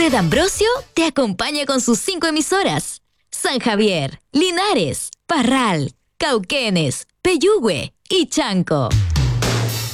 Red Ambrosio te acompaña con sus 5 emisoras: San Javier, Linares, Parral, Cauquenes, Peyúgue y Chanco.